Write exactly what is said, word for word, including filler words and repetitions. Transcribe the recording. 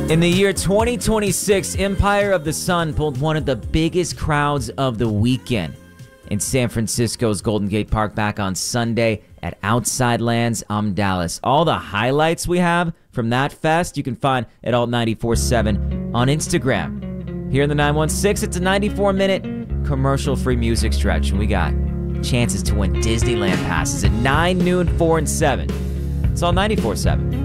In the year twenty twenty-six, Empire of the Sun pulled one of the biggest crowds of the weekend in San Francisco's Golden Gate Park back on Sunday at Outside Lands. I'm Dallas. All the highlights we have from that fest you can find at alt ninety-four point seven on Instagram. Here in the nine one six, it's a ninety-four minute commercial-free music stretch, and we got chances to win Disneyland passes at nine, noon, four, and seven. It's all ninety-four point seven.